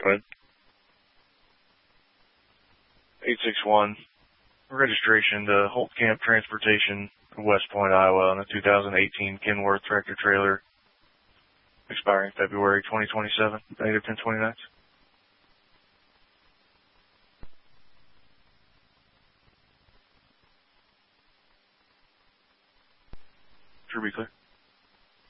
Go ahead. 861. Registration to Holt Camp Transportation, West Point, Iowa, on a 2018 Kenworth tractor trailer, expiring February 2027, negative 1029. Should be clear.